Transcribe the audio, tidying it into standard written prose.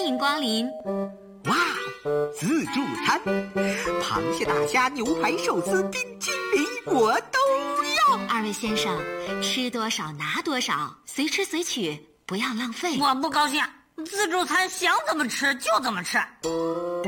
迎光临。 哇，自助餐，螃蟹、大虾、牛排、寿司、冰淇淋，我都要。 二位先生，吃多少拿多少，随吃随取，不要浪费。 我不高兴，自助餐想怎么吃就怎么吃。